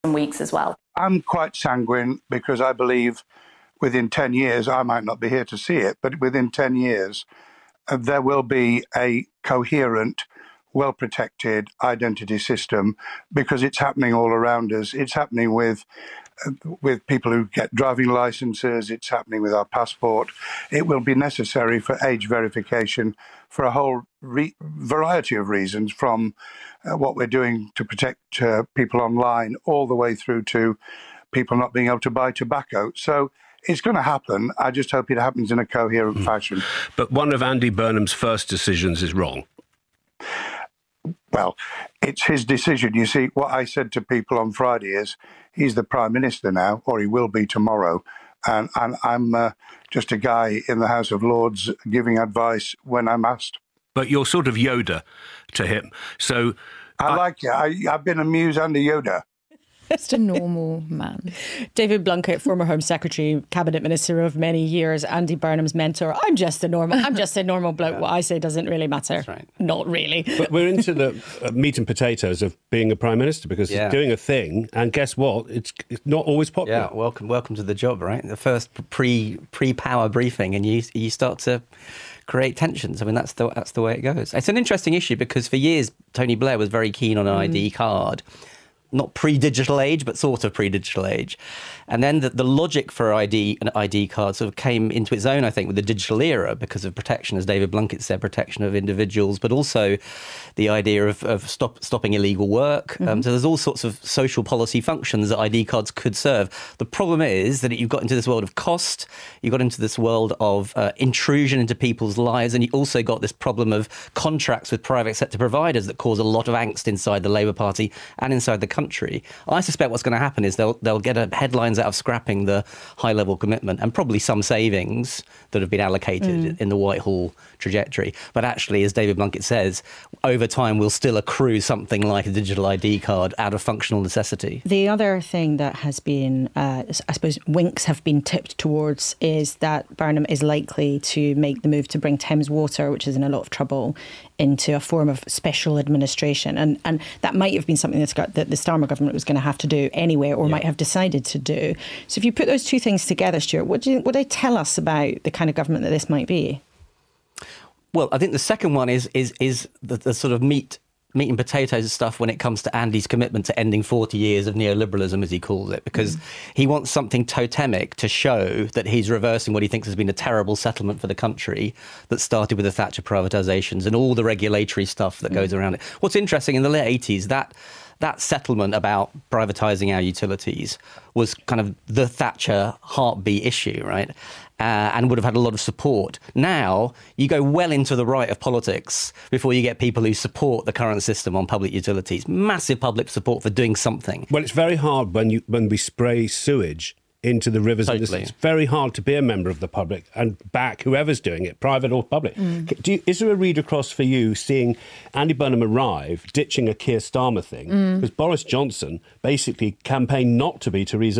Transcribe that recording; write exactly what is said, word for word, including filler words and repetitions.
weeks as well. I'm quite sanguine because I believe within ten years, I might not be here to see it, but within ten years, uh, there will be a coherent, well-protected identity system because it's happening all around us. It's happening with uh, with people who get driving licenses. It's happening with our passport. It will be necessary for age verification for a whole re- variety of reasons, from uh, what we're doing to protect uh, people online all the way through to people not being able to buy tobacco. So it's going to happen. I just hope it happens in a coherent mm. fashion. But one of Andy Burnham's first decisions is wrong. Well, it's his decision. You see, what I said to people on Friday is he's the Prime Minister now, or he will be tomorrow. And, and I'm uh, just a guy in the House of Lords giving advice when I'm asked. But you're sort of Yoda to him. So I, I like it. I, I've been amused under Yoda. Just a normal man. David Blunkett, former Home Secretary, Cabinet Minister of many years, Andy Burnham's mentor. I'm just a normal, I'm just a normal bloke. Yeah. What I say doesn't really matter. That's right. Not really. But we're into the uh, meat and potatoes of being a Prime Minister because yeah. it's doing a thing, and guess what? It's, it's not always popular. Yeah, welcome, welcome to the job, right? The first pre pre power briefing, and you you start to create tensions. I mean, that's the that's the way it goes. It's an interesting issue because for years Tony Blair was very keen on an mm. I D card. Not pre-digital age, but sort of pre-digital age. And then the, the logic for I D and I D cards sort of came into its own, I think, with the digital era because of protection, as David Blunkett said, protection of individuals, but also the idea of, of stop, stopping illegal work. Mm-hmm. Um, so there's all sorts of social policy functions that I D cards could serve. The problem is that you've got into this world of cost, you got into this world of uh, intrusion into people's lives, and you also got this problem of contracts with private sector providers that cause a lot of angst inside the Labour Party and inside the country. I suspect what's going to happen is they'll they'll get a headlines out of scrapping the high-level commitment and probably some savings that have been allocated mm. in the Whitehall trajectory. But actually, as David Blunkett says, over time we'll still accrue something like a digital I D card out of functional necessity. The other thing that has been, uh, I suppose, winks have been tipped towards is that Burnham is likely to make the move to bring Thames Water, which is in a lot of trouble, into a form of special administration. And and that might have been something that's got, that the Starmer government was going to have to do anyway, or yeah. might have decided to do. So if you put those two things together, Stuart, what do you, what do they tell us about the kind of government that this might be? Well, I think the second one is is is the, the sort of meat meat and potatoes stuff when it comes to Andy's commitment to ending forty years of neoliberalism, as he calls it, because mm. he wants something totemic to show that he's reversing what he thinks has been a terrible settlement for the country that started with the Thatcher privatisations and all the regulatory stuff that mm. goes around it. What's interesting, in the late eighties, that that settlement about privatising our utilities was kind of the Thatcher heartbeat issue, right? Uh, and would have had a lot of support. Now, you go well into the right of politics before you get people who support the current system on public utilities. Massive public support for doing something. Well, it's very hard when you when we spray sewage into the rivers. Totally. And it's very hard to be a member of the public and back whoever's doing it, private or public. Mm. Do you, is there a read across for you seeing Andy Burnham arrive, ditching a Keir Starmer thing? Because mm. Boris Johnson basically campaigned not to be Theresa